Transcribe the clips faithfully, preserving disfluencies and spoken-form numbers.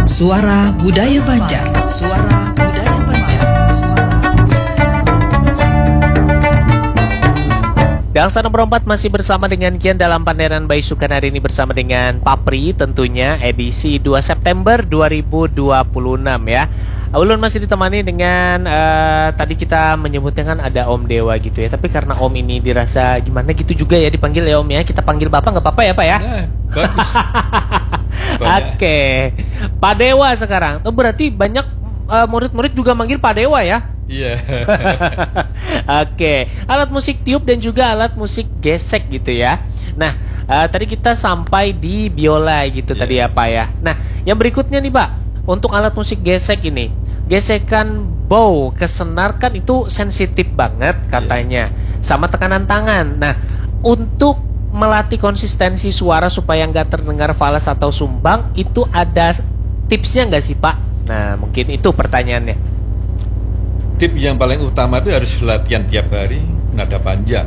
Suara Budaya Banjar. Suara Budaya Banjar. Suara Dangsa nomor empat masih bersama dengan Kian dalam Panderan Bayi Sukan hari ini bersama dengan Papri tentunya edisi dua September dua ribu dua puluh enam ya. Ulun masih ditemani dengan uh, tadi kita menyebutnya kan ada Om Dewa gitu ya. Tapi karena Om ini dirasa gimana gitu juga ya dipanggil ya Om ya. Kita panggil Bapak nggak apa-apa ya Pak ya? Nah, bagus. Oke, Pak Dewa sekarang. Oh, berarti banyak uh, murid-murid juga manggil Pak Dewa ya? Iya. Oke, alat musik tiup dan juga alat musik gesek gitu ya. Nah, uh, tadi kita sampai di biola gitu yeah. tadi ya Pak ya. Nah, yang berikutnya nih Pak, untuk alat musik gesek ini, gesekan bow ke senar kan itu sensitif banget katanya, yeah. sama tekanan tangan. Nah, untuk melatih konsistensi suara supaya nggak terdengar falas atau sumbang, itu ada tipsnya nggak sih Pak? Nah, mungkin itu pertanyaannya. Tip yang paling utama itu harus latihan tiap hari nada panjang,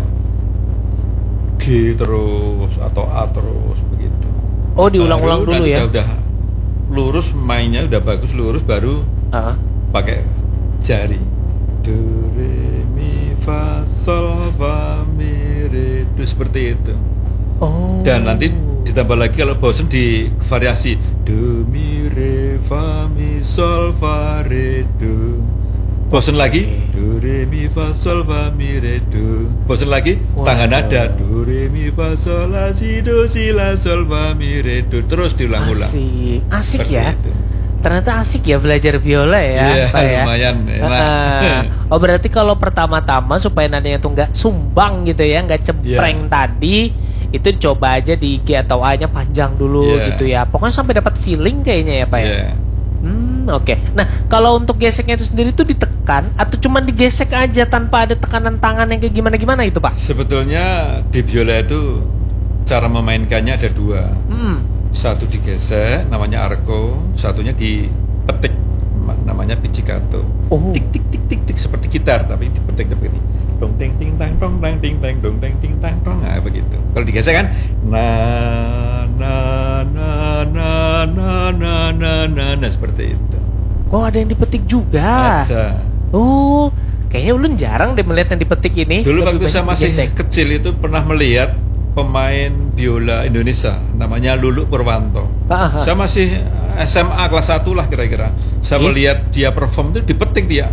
G terus atau A terus begitu. Oh, diulang-ulang baru dulu ya? Udah lurus mainnya udah bagus lurus baru uh-huh. pakai jari. Do re mi fa sol fa mi re do seperti itu. Oh. Dan nanti ditambah lagi kalau bosan di variasi do mi re fa mi sol fa re do. Bosan lagi do re mi fa sol fa mi re do. Bosan lagi wow. tangan nada do re mi fa sol la si do si la sol fa mi re do. Terus diulang-ulang. Asik, asik seperti ya. Itu. Ternyata asik ya belajar biola ya, yeah, Pak ya. Lumayan. Uh, oh berarti kalau pertama-tama supaya nadanya tuh nggak sumbang gitu ya, nggak cempreng yeah. tadi, itu coba aja di G atau A-nya panjang dulu yeah. gitu ya. Pokoknya sampai dapat feeling kayaknya ya Pak ya. Yeah. Hmm oke. Okay. Nah kalau untuk geseknya itu sendiri tuh ditekan atau cuma digesek aja tanpa ada tekanan tangan yang kayak gimana-gimana itu Pak? Sebetulnya di biola itu cara memainkannya ada dua. Hmm. Satu digesek namanya arco, satunya dipetik namanya pizzicato. Oh. Tik tik tik tik tik seperti gitar tapi dipetik seperti ini. Dong ting ting tang tong tang ting tang dong ting ting tang tong. Nah, begitu. Kalau digesek kan na na na na na na na na na seperti itu. Oh, ada yang dipetik juga. Ada. Oh, kayaknya ulun jarang deh melihat yang dipetik ini. Dulu waktu saya masih digesek. Kecil itu pernah melihat pemain biola Indonesia namanya Lulu Purwanto. Aha. Saya masih S M A kelas satu lah kira-kira. Saya Ih? melihat dia perform itu dipetik dia.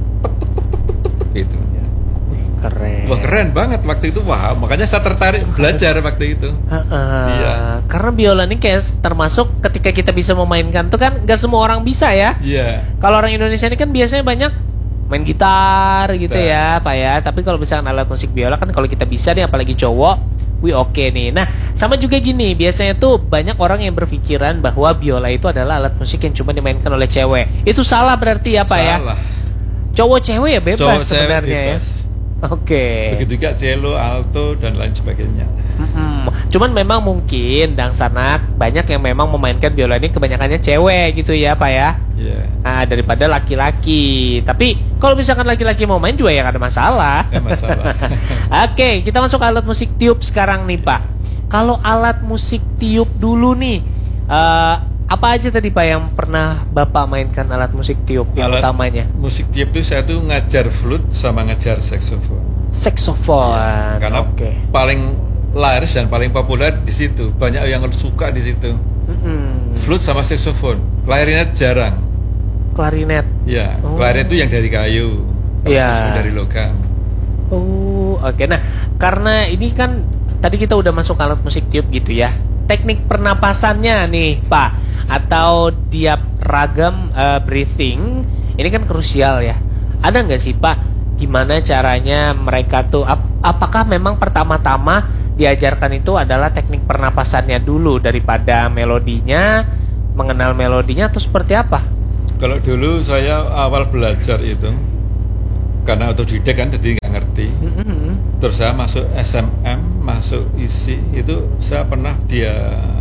Gitu ya. Keren. Wah, keren banget waktu itu. Wah, makanya saya tertarik belajar waktu itu. Iya. Karena biola ini kayak termasuk ketika kita bisa memainkan tuh kan nggak semua orang bisa ya. Iya. Kalau orang Indonesia ini kan biasanya banyak main gitar gitu ya, Pak ya. Tapi kalau misalkan alat musik biola kan kalau kita bisa nih apalagi cowok, wih oke okay nih. Nah sama juga gini, biasanya tuh banyak orang yang berpikiran bahwa biola itu adalah alat musik yang cuma dimainkan oleh cewek. Itu salah berarti ya Pak ya? Salah. Cowok cewek ya bebas Cowok sebenarnya bebas. ya. Oke. Okay. Begitu juga cello, alto dan lain sebagainya. Mm-mm. Cuman memang mungkin Dangsanak banyak yang memang memainkan biola ini kebanyakannya cewek gitu ya Pak ya. Yeah. Nah, daripada laki-laki. Tapi kalau misalkan laki-laki mau main juga ya gak ada masalah. Gak masalah. Oke, okay, kita masuk ke alat musik tiup sekarang nih Pak. Kalau alat musik tiup dulu nih, uh, apa aja tadi Pak yang pernah Bapak mainkan alat musik tiup yang alat utamanya? Musik tiup itu saya tuh ngajar flute sama ngajar saxophone. Saxophone. Ya, karena okay. paling laris dan paling populer di situ. Banyak yang suka di situ. Mm-hmm. Flute sama saxophone. Klarinet jarang. Klarinet. Ya, oh. klarinet itu yang dari kayu. Kalau ya. saxophone dari logam. Oh, oke. Okay. Nah, karena ini kan tadi kita udah masuk alat musik tiup gitu ya. Teknik pernapasannya nih, Pak, atau diaphragm uh, breathing ini kan krusial ya. Ada nggak sih Pak, gimana caranya mereka tuh ap- apakah memang pertama-tama diajarkan itu adalah teknik pernapasannya dulu daripada melodinya, mengenal melodinya atau seperti apa? Kalau dulu saya awal belajar itu karena otodidak kan jadi nggak ngerti. Mm-hmm. Terus saya masuk S M M, masuk I S I itu saya pernah dia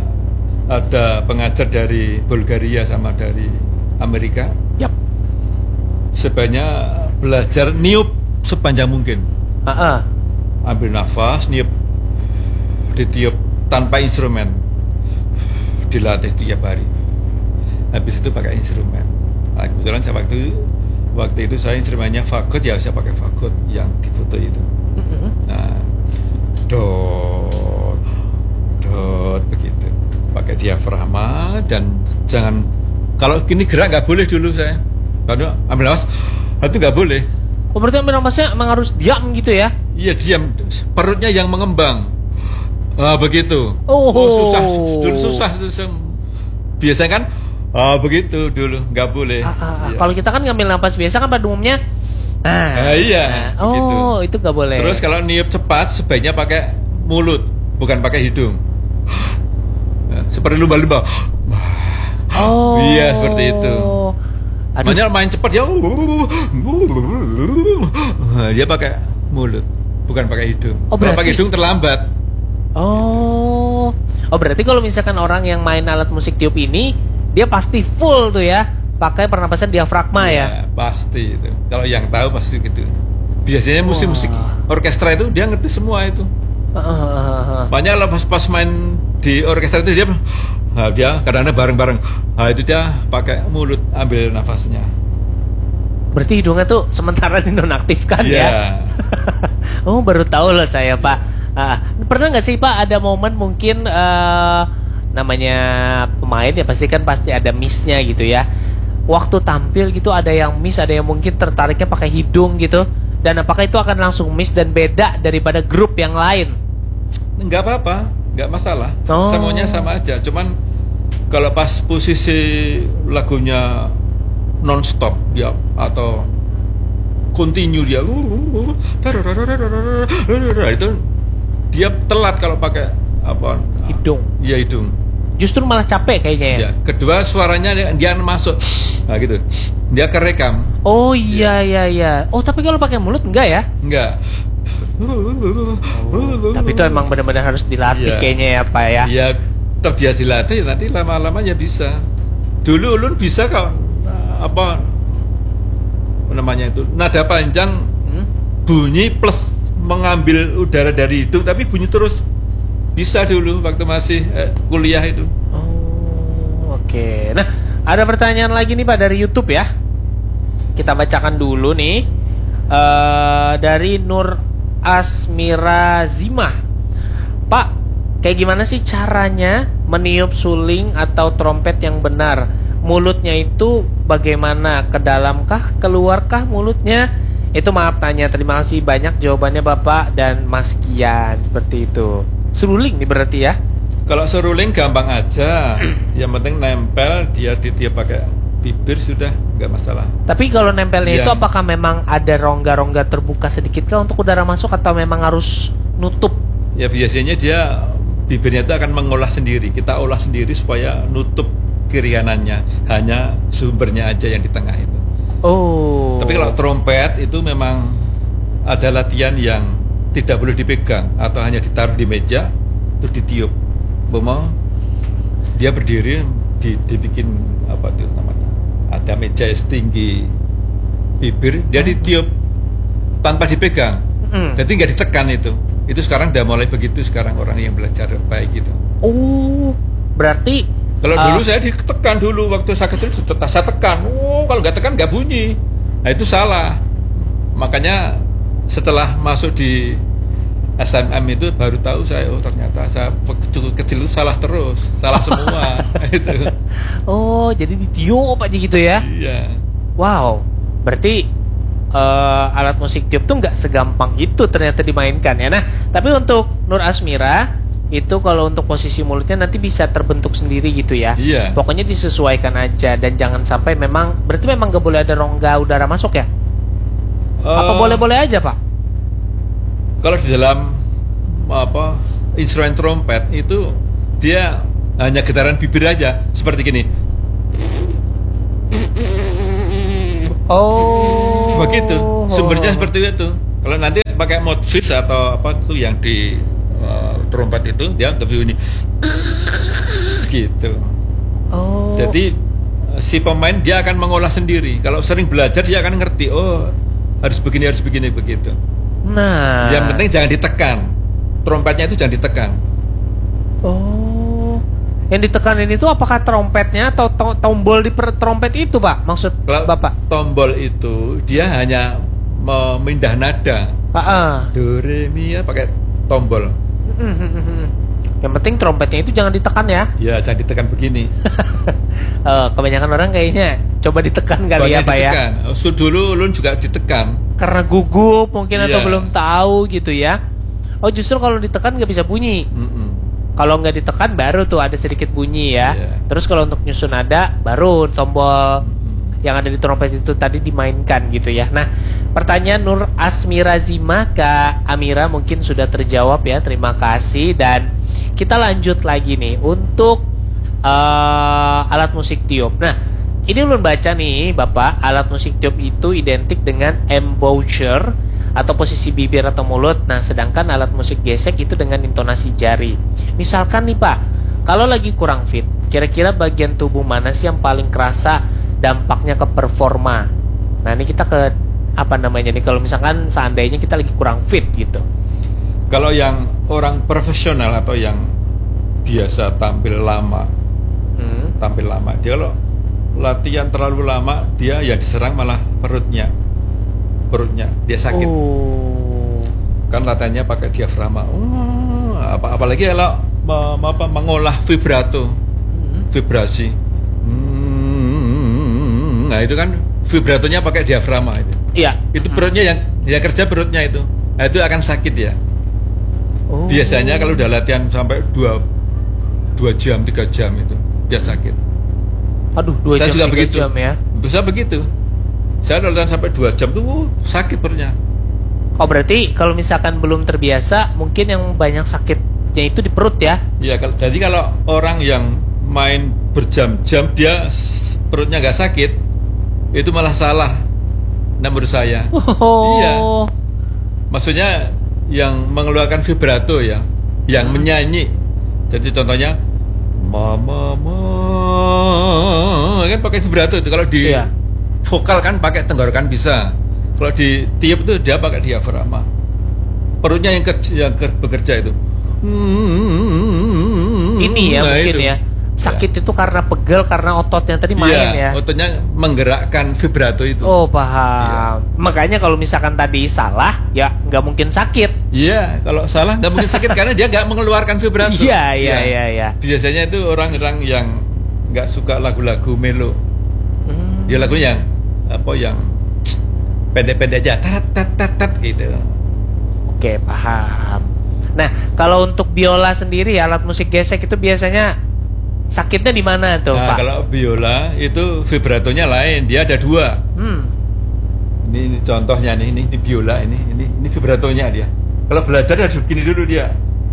ada pengajar dari Bulgaria sama dari Amerika. Yap. Sebanyak belajar niup sepanjang mungkin. Uh-uh. Ambil nafas, niup, ditiup tanpa instrumen, dilatih tiap hari. habis itu pakai instrumen. Nah, kebetulan saya waktu waktu itu saya instrumennya fagot, ya saya pakai fagot yang difoto itu. Nah, dot dot begitu, pakai diafragma dan jangan, kalau gini gerak nggak boleh dulu saya, kalau ambil nafas itu nggak boleh. Oh, berarti ambil nafasnya emang harus diam gitu ya? Iya, diam, perutnya yang mengembang. Ah, begitu. Oh, oh susah, dulu susah, susah. Biasanya kan ah, begitu dulu, nggak boleh. Ah, ah, ah. Iya. Kalau kita kan ngambil nafas biasa kan pada umumnya. Ah, iya. Nah. Begitu. Oh, itu nggak boleh. Terus kalau niup cepat sebaiknya pakai mulut, bukan pakai hidung. Nah, seperti lumba-lumba. Oh. Iya, seperti itu. Aduh. Makanya main cepat ya. Nah, dia pakai mulut, bukan pakai hidung. Oh, Kalau berarti- pakai hidung terlambat. Oh. Oh, berarti kalau misalkan orang yang main alat musik tiup ini, dia pasti full tuh ya, pakai pernapasan diafragma ya. Pasti itu. Kalau yang tahu pasti gitu. Biasanya musik-musik Wah. orkestra itu dia ngerti semua itu. Ah, ah, ah, ah. Banyak lah pas, pas main di orkestra itu dia, nah, dia kadang-kadang bareng-bareng. Nah, itu dia pakai mulut ambil nafasnya. Berarti hidungnya tuh sementara dinonaktifkan Iya. ya. Oh, baru tahu loh saya, Pak. Ah, pernah nggak sih Pak ada momen mungkin eh, namanya pemain ya pasti kan pasti ada miss-nya gitu ya. Waktu tampil gitu ada yang miss, ada yang mungkin tertariknya pakai hidung gitu. Dan apakah itu akan langsung miss dan beda daripada grup yang lain? Nggak apa-apa, nggak masalah. Oh. Semuanya sama aja. Cuman kalau pas posisi lagunya non-stop dia atau continue dia, itu dia telat kalau pakai apa? Hidung. Iya, hidung. Justru malah capek kayaknya ya. Ya. Kedua suaranya dia, dia masuk, nah gitu. Dia kerekam. Oh iya iya iya. Oh tapi kalau pakai mulut enggak ya? Enggak. Tapi itu emang benar-benar harus dilatih Iya. kayaknya ya Pak ya. Ya terbiasa dilatih, nanti lama-lama ya bisa. Dulu ulun bisa kok apa namanya itu nada panjang, Hmm? bunyi plus mengambil udara dari hidung tapi bunyi terus, bisa dulu waktu masih eh, kuliah itu. Oh oke. Nah ada pertanyaan lagi nih Pak dari YouTube ya. Kita bacakan dulu nih eh dari Nur Asmira Zimah. Pak, kayak gimana sih caranya meniup suling atau trompet yang benar? Mulutnya itu bagaimana? Ke dalamkah? Keluarkah mulutnya? Itu maaf tanya. Terima kasih banyak jawabannya Bapak dan Mas Kian. Seperti itu. Suling nih berarti ya? Kalau seruling gampang aja, yang penting nempel dia ditiup pakai bibir sudah nggak masalah. Tapi kalau nempelnya Iya. itu apakah memang ada rongga-rongga terbuka sedikit kah untuk udara masuk atau memang harus nutup? Ya biasanya dia bibirnya itu akan mengolah sendiri. Kita olah sendiri supaya nutup kiri kanannya. Hanya sumbernya aja yang di tengah itu. Oh. Tapi kalau trompet itu memang ada latihan yang tidak boleh dipegang atau hanya ditaruh di meja terus ditiup. Bomo dia berdiri di, dibikin apa itu namanya? Ada meja setinggi bibir, dia ditiup tanpa dipegang. Mm. Jadi nggak ditekan itu. Itu sekarang udah mulai begitu sekarang orang yang belajar baik gitu. Oh, berarti Kalau uh, dulu saya ditekan dulu waktu saya kecil, saya tekan. Oh, kalau nggak tekan nggak bunyi. Nah itu salah. Makanya setelah masuk di S M M itu baru tahu saya, oh ternyata saya kecil, kecil itu salah terus, salah semua. Itu. oh, jadi ditiup aja gitu ya? Iya. Wow, berarti uh, alat musik tiup tuh nggak segampang itu ternyata dimainkan ya. Nah, tapi untuk Nur Asmira itu kalau untuk posisi mulutnya nanti bisa terbentuk sendiri gitu ya. Iya. Pokoknya disesuaikan aja dan jangan sampai memang berarti memang nggak boleh ada rongga udara masuk ya? Apa Eh, boleh-boleh aja Pak? Kalau di dalam apa instrumen trompet itu dia hanya getaran bibir aja seperti gini. Oh. Begitu. Sumbernya seperti itu. Kalau nanti pakai mouthpiece atau apa tuh yang di uh, trompet itu dia lebih bunyi gitu. Oh. Jadi uh, si pemain dia akan mengolah sendiri. Kalau sering belajar dia akan ngerti. Oh harus begini harus begini begitu. Nah. Yang penting jangan ditekan. Trompetnya itu jangan ditekan. Oh. Yang ditekanin itu apakah trompetnya atau to tombol di per trompet itu, Pak? Maksud Kalau Bapak? tombol itu dia hanya memindah nada. Ah, Do re mi ya pakai tombol. yang penting trompetnya itu jangan ditekan ya. Ya jangan ditekan begini. Eh, kebanyakan orang kayaknya coba ditekan kali ya, Banyak Pak ya. ditekan. So, dulu ulun juga ditekan. Karena gugup mungkin atau Iya. belum tahu gitu ya. Oh, justru kalau ditekan nggak bisa bunyi. Mm-mm. Kalau nggak ditekan baru tuh ada sedikit bunyi ya. Iya. Terus kalau untuk nyusun nada baru tombol yang ada di trompet itu tadi dimainkan gitu ya. Nah, pertanyaan Nur Asmirazima Kak Amira mungkin sudah terjawab ya. Terima kasih dan kita lanjut lagi nih untuk uh, alat musik tiup. Nah, ini ulun baca nih Bapak, alat musik tiup itu identik dengan embouchure atau posisi bibir atau mulut. Nah, sedangkan alat musik gesek itu dengan intonasi jari. Misalkan nih Pak, kalau lagi kurang fit, kira-kira bagian tubuh mana sih yang paling kerasa dampaknya ke performa? Nah, ini kita ke apa namanya nih? Kalau misalkan seandainya kita lagi kurang fit gitu. Kalau yang orang profesional atau yang biasa tampil lama, Hmm. tampil lama, dia kalau latihan terlalu lama, dia ya diserang malah perutnya, perutnya dia sakit. Oh. Kan latihannya pakai diafragma. Oh, apa apalagi kalau me- apa, mengolah vibrato, vibrasi. Hmm, nah itu kan vibratonya pakai diafragma itu. Iya. Itu perutnya yang yang kerja perutnya itu. Nah itu akan sakit ya. Oh. Biasanya kalau udah latihan sampai dua dua jam, tiga jam itu dia sakit. Aduh, dua Saya jam, juga tiga begitu. jam ya. Bisa begitu. Saya latihan sampai dua jam tuh uh, sakit perutnya. Oh, berarti kalau misalkan belum terbiasa, mungkin yang banyak sakitnya itu di perut ya? Iya, kalau jadi kalau orang yang main berjam-jam dia s- perutnya nggak sakit, itu malah salah. Nah, menurut saya. Oh. Iya. Maksudnya yang mengeluarkan vibrato ya, yang menyanyi. Jadi contohnya mama mama kan pakai vibrato itu. Kalau di Iya. vokal kan pakai tenggorokan bisa. Kalau di tiup itu dia pakai diafragma. Perutnya yang kerja, yang ker- bekerja itu. Ini ya Nah, mungkin itu. ya. Sakit itu karena pegel karena ototnya tadi main Iya, ya. ototnya menggerakkan vibrato itu. Oh, paham. Makanya kalau misalkan tadi salah, ya nggak mungkin sakit. Iya, kalau salah nggak mungkin sakit karena dia nggak mengeluarkan vibrato. Iya, iya, iya, iya. Biasanya itu orang-orang yang nggak suka lagu-lagu melo. Hmm. Dia lagunya yang apa yang pendek-pendek aja, tat tat tat tat gitu. Oke, paham. Nah, kalau untuk biola sendiri, alat musik gesek itu biasanya sakitnya di mana tuh, Nah, Pak? kalau biola itu vibratonya lain, dia ada dua. Hmm. Ini, ini contohnya nih, ini, ini biola ini, ini ini vibratonya dia. Kalau belajar harus begini dulu dia.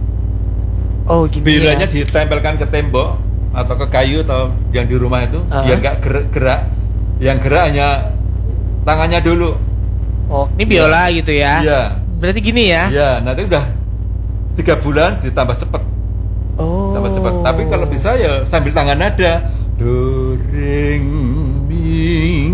Oh, gini Biolanya ya. ditempelkan ke tembok atau ke kayu atau yang di rumah itu, Ah. biar nggak gerak-gerak. Yang gerak hanya tangannya dulu. Oh, ini biola gitu ya. Iya. Berarti gini ya. Ya, nanti udah tiga bulan ditambah cepet, Oh. tambah cepet. Tapi kalau bisa ya sambil tangan nada, do ring mi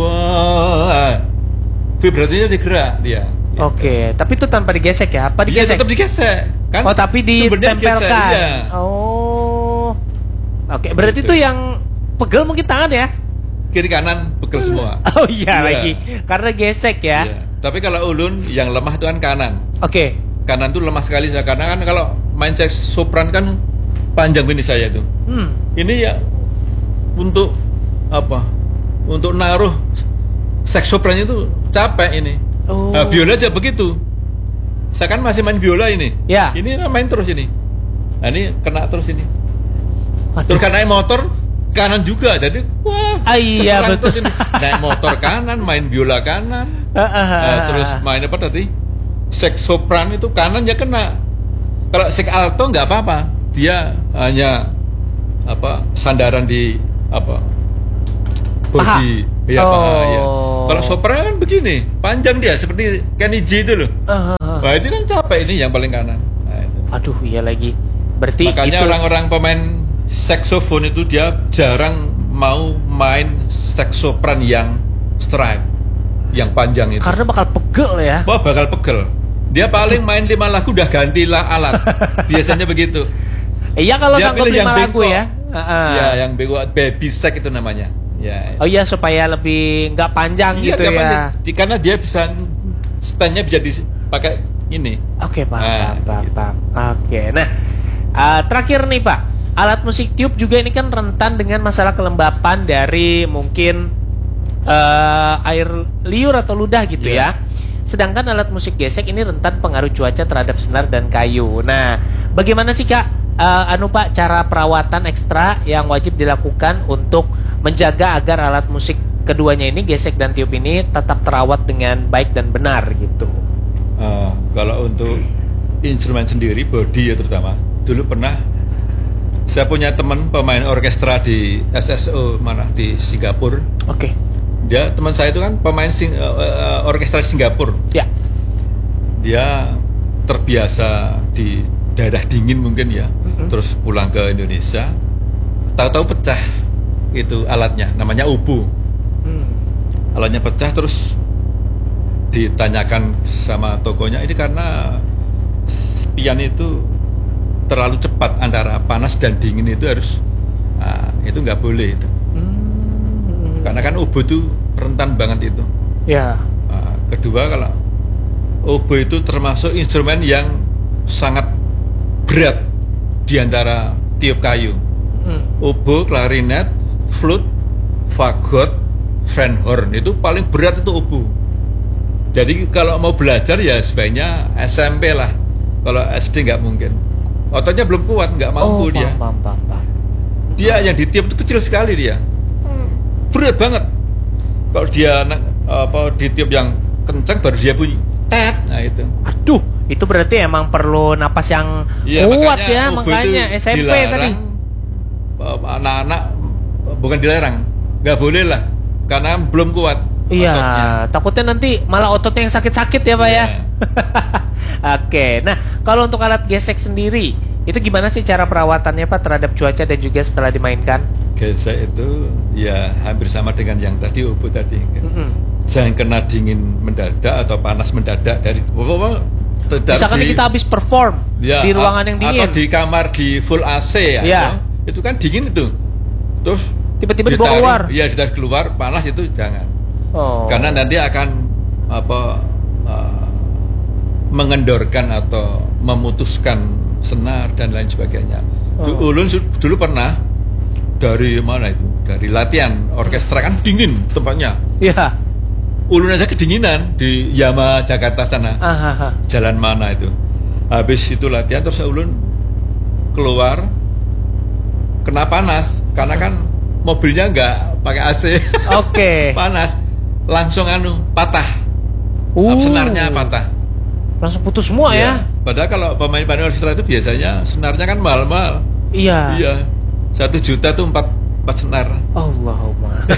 fa, vibratonya digerak dia. Oke, tapi itu tanpa digesek ya? Apa Dia digesek? tetap digesek, kan? Oh, tapi sumbernya ditempelkan. digesek, iya. Oh. Oke, berarti Gitu. itu yang pegel mungkin tangan ya? Kiri kanan pegel semua. Oh iya Iya. lagi. Karena gesek ya. Iya. Tapi kalau ulun yang lemah itu kan kanan. Oke. Kanan tuh lemah sekali saya, karena kan kalau main seks sopran kan panjang ini saya tuh. Hmm. Ini ya untuk apa? Untuk naruh seks sopran itu capek ini. Oh. Nah, biola aja begitu. Saya kan masih main biola ini. Ya. Ini kan main terus ini. Nah, ini kena terus ini. Waduh. Terus kan naik motor kanan juga. Jadi wah. Ah, iya, keserang betul. terus ini. Naik motor kanan, main biola kanan. Nah, terus main apa tadi? Seks sopran itu kanan ya kena. Kalau seks alto nggak apa-apa. Dia hanya apa sandaran di apa body ya Oh. paha ya. Kalau sopran kan begini, panjang dia seperti Kenny G itu loh. Ah, ah, ah. Nah, itu kan capek ini yang paling kanan. Nah, itu. Aduh, iya lagi. Berarti Makanya itu orang-orang pemain saxophone itu dia jarang mau main saxophone yang strike, yang panjang itu. karena bakal pegel ya. Wah, bakal pegel. Dia paling main lima lagu udah ganti lah alat. Biasanya begitu. Iya kalau Dia sanggup pilih yang lima lagu bengkok. ya. Uh-uh. Ya, yang baby sack itu namanya. Ya. Oh iya, supaya lebih nggak panjang Iya, gitu nggak ya. panjang. Di, karena dia bisa standnya bisa dipakai ini. Oke, Pak, Nah, Pak, Pak, gitu. Pak. Oke. Nah, uh, terakhir nih, Pak. Alat musik tiup juga ini kan rentan dengan masalah kelembapan dari mungkin uh, air liur atau ludah gitu Yeah. ya. Sedangkan alat musik gesek ini rentan pengaruh cuaca terhadap senar dan kayu. Nah, bagaimana sih Kak, uh, anu Pak, cara perawatan ekstra yang wajib dilakukan untuk menjaga agar alat musik keduanya ini, gesek dan tiup ini, tetap terawat dengan baik dan benar gitu? Uh, kalau untuk instrumen sendiri, body ya terutama, dulu pernah saya punya teman pemain orkestra di S S O mana di Singapura. Oke. Dia teman saya itu kan pemain sing, uh, uh, orkestra Singapura. Ya. Dia terbiasa di daerah dingin mungkin ya, Mm-hmm. terus pulang ke Indonesia, tahu-tahu pecah itu alatnya, namanya ubu. Hmm. Alatnya pecah, terus ditanyakan sama tokonya, ini karena spian itu terlalu cepat antara panas dan dingin, itu harus, nah, itu nggak boleh itu. Hmm. Karena kan oboe itu rentan banget itu. Ya. Nah, kedua, kalau oboe itu termasuk instrumen yang sangat berat di antara tiup kayu. Hmm. Oboe, klarinet, flute, fagot, French horn itu paling berat itu oboe. Jadi kalau mau belajar ya sebaiknya S M P lah. Kalau S D nggak mungkin. Ototnya belum kuat, nggak mampu Oh, dia. paham, paham, paham. Dia yang ditiup itu kecil sekali dia. Berat banget. Kalau dia apa ditiup yang kencang baru dia bunyi. Tet. Nah itu. Aduh, itu berarti emang perlu napas yang Iya, kuat makanya ya, oboe makanya itu S M P dilarang, tadi. anak-anak bukan dilarang, nggak boleh lah, karena belum kuat Iya, ototnya. takutnya nanti malah ototnya yang sakit-sakit ya Pak Iya. ya. Oke, nah kalau untuk alat gesek sendiri, itu gimana sih cara perawatannya Pak terhadap cuaca dan juga setelah dimainkan? Gesek itu ya hampir sama dengan yang tadi oboe tadi. Mm-mm. Jangan kena dingin mendadak atau panas mendadak dari oh, Misalkan di, kita habis perform ya, di ruangan yang dingin, atau di kamar di full A C ya, Iya. itu, itu kan dingin itu. Terus tiba-tiba dibawa ditaruh- keluar. Iya, ditaruh keluar, panas itu jangan. Oh. Karena nanti akan apa uh, mengendorkan atau memutuskan senar dan lain sebagainya. Oh. Du- Ulun su- dulu pernah dari mana itu? Dari latihan orkestra kan dingin tempatnya. Iya. Ulun aja kedinginan di Yama Jakarta sana. Ahaha. Jalan mana itu? Habis itu latihan terus ulun keluar kena panas karena kan mobilnya nggak pakai A C. Oke. Panas. Langsung anu patah. Uh. Senarnya patah. Langsung putus semua ya. Padahal kalau pemain-pemain orkestra itu biasanya senarnya kan mahal-mahal. Iya. Iya. Satu juta tuh empat empat senar. Allahumma.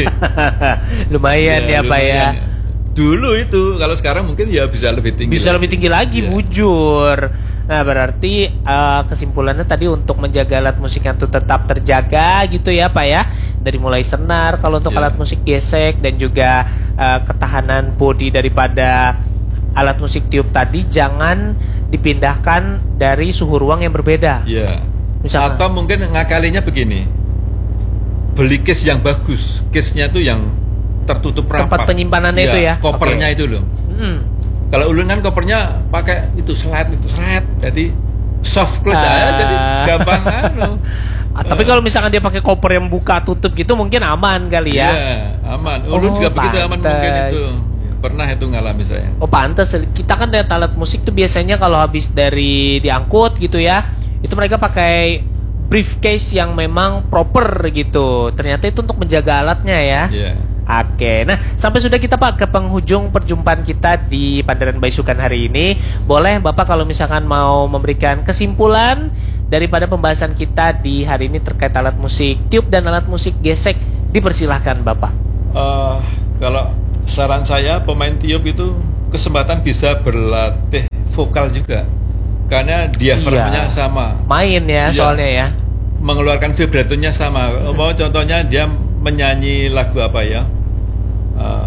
Lumayan ya, Pak ya. lumayan. Dulu itu, kalau sekarang mungkin ya bisa lebih tinggi. Bisa lagi. lebih tinggi lagi, Iya. bujur. Nah, berarti uh, kesimpulannya tadi untuk menjaga alat musik yang tuh tetap terjaga gitu ya, Pak ya. Dari mulai senar, kalau untuk Iya. alat musik gesek dan juga uh, ketahanan bodi daripada alat musik tiup tadi jangan dipindahkan dari suhu ruang yang berbeda. Iya. Misalkan. Atau mungkin ngakalinya begini. Beli case yang bagus. Case-nya tuh yang tertutup rapat. Tempat penyimpanannya itu ya? Kopernya Oke. itu loh. Hmm. Kalau ulun kan kopernya pakai itu slide itu slide. Jadi soft close Ah. aja, jadi gampang anu. Ah, tapi kalau misalkan dia pakai koper yang buka tutup gitu mungkin aman kali ya. Iya, aman. Ulun Oh, juga begitu aman mungkin pantes. itu. Pernah itu ngalami saya. Oh pantes, kita kan lihat alat musik tuh biasanya kalau habis dari diangkut gitu ya, itu mereka pakai briefcase yang memang proper gitu. Ternyata itu untuk menjaga alatnya ya. Iya. Oke, nah sampai sudah kita Pak ke penghujung perjumpaan kita di Pandaran Baisukan hari ini. Boleh Bapak kalau misalkan mau memberikan kesimpulan daripada pembahasan kita di hari ini terkait alat musik tiup dan alat musik gesek, dipersilahkan Bapak. Eh, kalau saran saya pemain tiup itu kesempatan bisa berlatih vokal juga karena diafragmanya Iya. sama, Main ya Iya. soalnya ya. mengeluarkan vibratonya sama. Mau contohnya dia menyanyi lagu apa ya? Eh,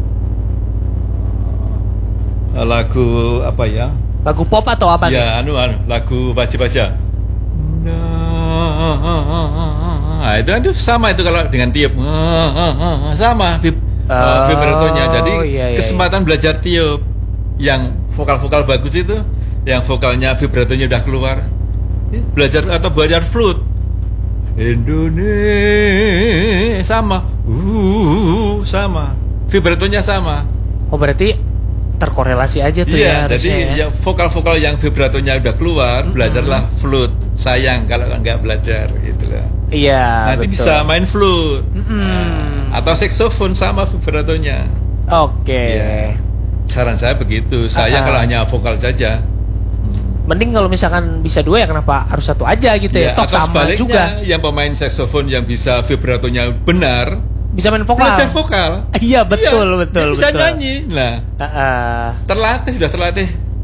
lagu apa ya? Lagu pop atau apa nih? Ya, anu, anu lagu baca-baca. Na Nah, itu kan itu sama itu kalau dengan tiup. Sama vib, Oh, vibratonya. Jadi iya, iya, kesempatan belajar tiup yang vokal-vokal bagus itu, yang vokalnya vibratonya udah keluar. Belajar atau belajar flute. Indonesia sama. Uh, sama. Vibratonya sama. Oh berarti terkorelasi aja tuh Iya, ya harusnya jadi ya. ya, vokal-vokal yang vibratonya udah keluar, Mm-hmm. belajarlah flute. Sayang kalau nggak belajar gitu loh. Iya, Nanti betul. bisa main flute. Mm-mm. Nah, atau saxophone sama vibratonya. Oke. Iya. Saran saya begitu. Saya Ah. kalau hanya vokal saja. Mending kalau misalkan bisa dua ya kenapa harus satu aja gitu ya. Ya, Toh atau sama sebaliknya, juga. yang pemain saxophone yang bisa vibratonya benar, Bisa main vokal. belajar vokal. Iya, betul, Iya, betul, dia bisa betul. nyanyi. Nah, Ah, ah. terlatih sudah terlatih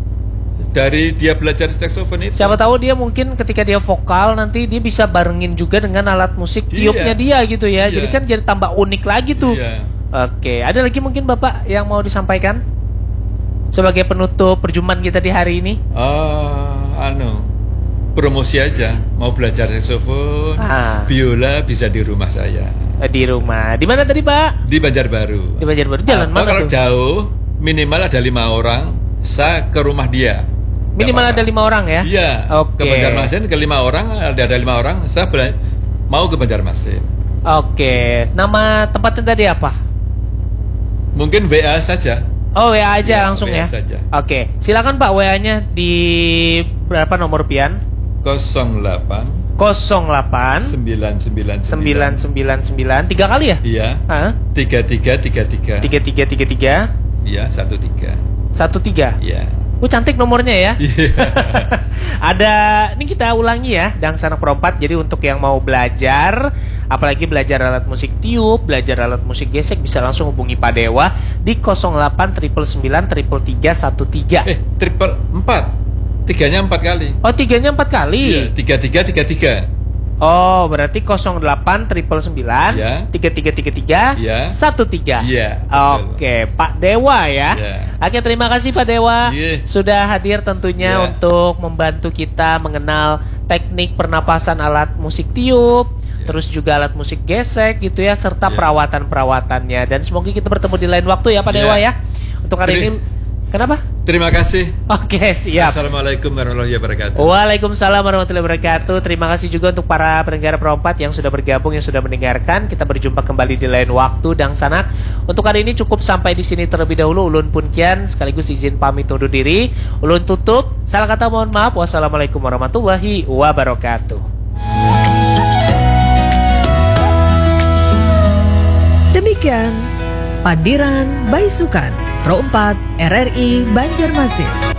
dari dia belajar saxophone itu. Siapa tahu dia mungkin ketika dia vokal nanti dia bisa barengin juga dengan alat musik tiupnya dia Iya. gitu ya. Iya. Jadi kan jadi tambah unik lagi tuh. Iya. Oke, ada lagi mungkin Bapak yang mau disampaikan sebagai penutup perjumpaan kita di hari ini? Oh, anu, promosi aja. Mau belajar saxophone, Ah. biola bisa di rumah saya. Eh, Di rumah. Di mana tadi Pak? Di Banjarbaru. Di Banjarbaru. Jalan Atau mana kalau tuh? jauh, minimal ada lima orang, saya ke rumah dia. Minimal Nggak ada apa-apa. lima orang ya? Iya. Oke. Ke Banjarmasin ke lima orang, ada ada lima orang, saya bela- mau ke Banjarmasin. Oke. Nama tempatnya tadi apa? Mungkin W A saja. Oh W A aja Ya, langsung W A ya. saja. Oke. Silakan Pak W A-nya di berapa nomor pian? nol delapan nol delapan sembilan sembilan sembilan sembilan sembilan tiga kali ya? Iya. Hah? tiga tiga tiga tiga. Tiga tiga tiga tiga Iya, satu tiga. satu tiga. Iya. Oh cantik nomornya ya. Iya. Ada, ini kita ulangi ya, Dang Sanak Perempat. Jadi untuk yang mau belajar, apalagi belajar alat musik tiup, belajar alat musik gesek, bisa langsung hubungi Pak Dewa di nol delapan sembilan sembilan sembilan tiga satu tiga. Eh, triple empat. Tiganya empat kali. Oh tiganya empat kali. Iya, tiga tiga tiga tiga. Oh berarti nol delapan sembilan sembilan Iya. tiga tiga tiga tiga Iya. satu tiga. Iya, betul. Oke, Pak Dewa ya. Iya. Oke, terima kasih Pak Dewa Iya. sudah hadir tentunya Iya. untuk membantu kita mengenal teknik pernapasan alat musik tiup, terus juga alat musik gesek gitu ya, serta Iya. perawatan-perawatannya. Dan semoga kita bertemu di lain waktu ya Pak Iya. Dewa ya. Untuk hari Teri- ini, kenapa? Terima kasih. Oke, siap. Assalamualaikum warahmatullahi wabarakatuh. Waalaikumsalam warahmatullahi wabarakatuh. Terima kasih juga untuk para pendengar perempat yang sudah bergabung, yang sudah mendengarkan. Kita berjumpa kembali di lain waktu, Dang Sanak. Untuk hari ini cukup sampai di sini terlebih dahulu. Ulun pun kian sekaligus izin pamit undur diri. Ulun tutup. Salah kata mohon maaf. Wassalamualaikum warahmatullahi wabarakatuh. Demikian Padiran Baisukan Pro empat R R I Banjarmasin.